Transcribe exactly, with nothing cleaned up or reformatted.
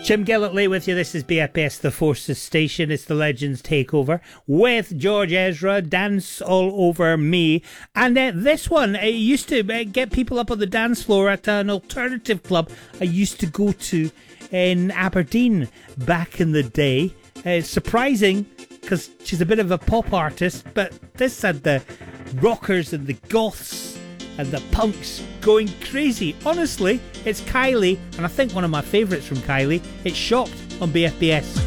Jim Gillett late with you. This is B F S The Forces Station. It's the Legends Takeover with George Ezra, Dance All Over Me. And uh, this one, it used to uh, get people up on the dance floor at an alternative club I used to go to in Aberdeen back in the day. Uh, it's surprising because she's a bit of a pop artist, but this had the rockers and the goths and the punks going crazy. Honestly, it's Kylie, and I think one of my favourites from Kylie. It's Shocked on B F B S.